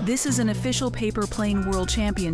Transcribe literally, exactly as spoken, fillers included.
This is an official paper plane world championship